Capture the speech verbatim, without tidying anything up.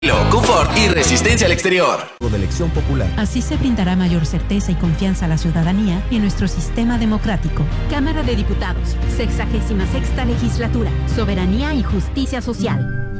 confort y resistencia al exterior. De elección popular. Así se brindará mayor certeza y confianza a la ciudadanía en nuestro sistema democrático. Cámara de Diputados, sexagésima sexta legislatura, soberanía y justicia social.